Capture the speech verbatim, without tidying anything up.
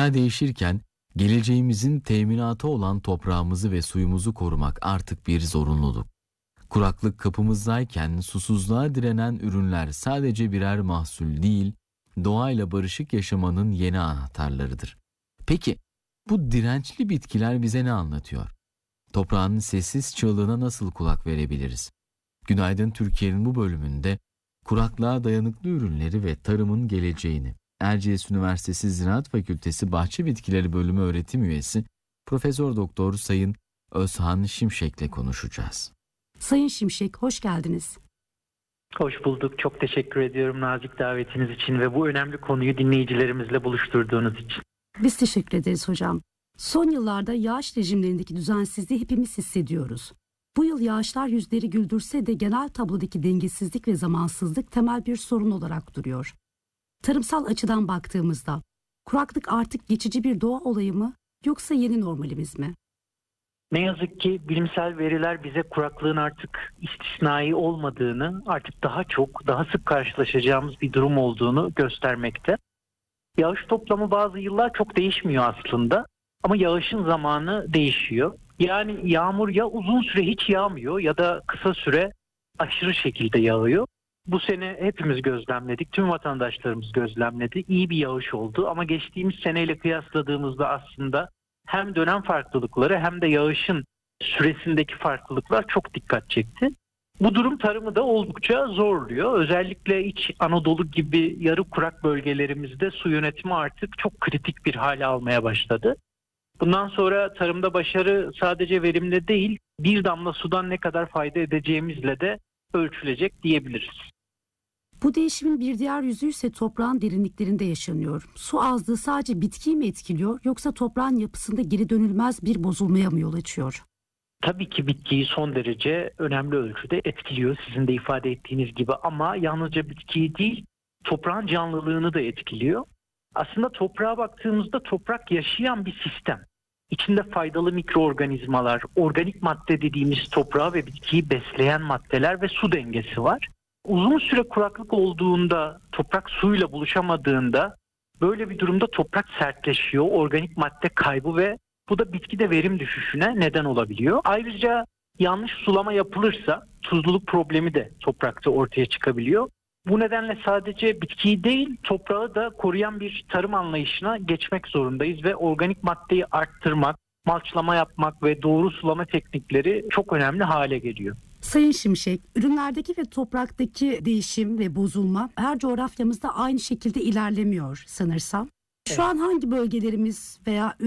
Dünya değişirken geleceğimizin teminatı olan toprağımızı ve suyumuzu korumak artık bir zorunluluk. Kuraklık kapımızdayken susuzluğa direnen ürünler sadece birer mahsul değil, doğayla barışık yaşamanın yeni anahtarlarıdır. Peki bu dirençli bitkiler bize ne anlatıyor? Toprağın sessiz çığlığına nasıl kulak verebiliriz? Günaydın Türkiye'nin bu bölümünde kuraklığa dayanıklı ürünleri ve tarımın geleceğini, Erciyes Üniversitesi Ziraat Fakültesi Bahçe Bitkileri Bölümü öğretim üyesi Profesör Doktor Sayın Özhan Şimşek'le konuşacağız. Sayın Şimşek, hoş geldiniz. Hoş bulduk. Çok teşekkür ediyorum nazik davetiniz için ve bu önemli konuyu dinleyicilerimizle buluşturduğunuz için. Biz teşekkür ederiz hocam. Son yıllarda yağış rejimlerindeki düzensizliği hepimiz hissediyoruz. Bu yıl yağışlar yüzleri güldürse de genel tablodaki dengesizlik ve zamansızlık temel bir sorun olarak duruyor. Tarımsal açıdan baktığımızda kuraklık artık geçici bir doğa olayı mı yoksa yeni normalimiz mi? Ne yazık ki bilimsel veriler bize kuraklığın artık istisnai olmadığını, artık daha çok, daha sık karşılaşacağımız bir durum olduğunu göstermekte. Yağış toplamı bazı yıllar çok değişmiyor aslında ama yağışın zamanı değişiyor. Yani yağmur ya uzun süre hiç yağmıyor ya da kısa süre aşırı şekilde yağıyor. Bu sene hepimiz gözlemledik, tüm vatandaşlarımız gözlemledi. İyi bir yağış oldu ama geçtiğimiz seneyle kıyasladığımızda aslında hem dönem farklılıkları hem de yağışın süresindeki farklılıklar çok dikkat çekti. Bu durum tarımı da oldukça zorluyor. Özellikle İç Anadolu gibi yarı kurak bölgelerimizde su yönetimi artık çok kritik bir hale almaya başladı. Bundan sonra tarımda başarı sadece verimle değil, bir damla sudan ne kadar fayda edeceğimizle de ölçülecek diyebiliriz. Bu değişimin bir diğer yüzü ise toprağın derinliklerinde yaşanıyor. Su azlığı sadece bitkiyi mi etkiliyor yoksa toprağın yapısında geri dönülmez bir bozulmaya mı yol açıyor? Tabii ki bitkiyi son derece önemli ölçüde etkiliyor sizin de ifade ettiğiniz gibi ama yalnızca bitkiyi değil toprağın canlılığını da etkiliyor. Aslında toprağa baktığımızda toprak yaşayan bir sistem. İçinde faydalı mikroorganizmalar, organik madde dediğimiz toprağı ve bitkiyi besleyen maddeler ve su dengesi var. Uzun süre kuraklık olduğunda, toprak suyla buluşamadığında böyle bir durumda toprak sertleşiyor, organik madde kaybı ve bu da bitkide verim düşüşüne neden olabiliyor. Ayrıca yanlış sulama yapılırsa tuzluluk problemi de toprakta ortaya çıkabiliyor. Bu nedenle sadece bitkiyi değil toprağı da koruyan bir tarım anlayışına geçmek zorundayız ve organik maddeyi arttırmak, malçlama yapmak ve doğru sulama teknikleri çok önemli hale geliyor. Sayın Şimşek, ürünlerdeki ve topraktaki değişim ve bozulma her coğrafyamızda aynı şekilde ilerlemiyor sanırsam. Şu Evet. an hangi bölgelerimiz veya